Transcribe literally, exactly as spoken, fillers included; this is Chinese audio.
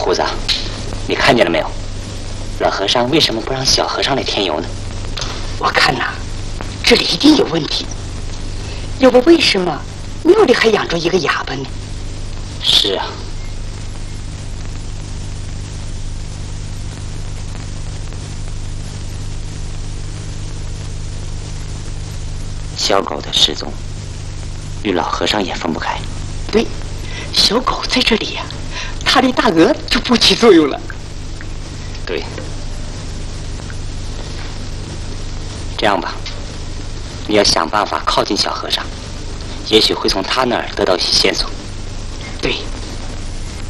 胡子，你看见了没有？老和尚为什么不让小和尚来添油呢？ 我看呐，这里一定有问题。要不为什么庙里还养着一个哑巴呢？ 是啊。小狗的失踪与老和尚也分不开。 对，小狗在这里呀、啊，他的大鹅就不起作用了。 对，这样吧，你要想办法靠近小和尚，也许会从他那儿得到一些线索。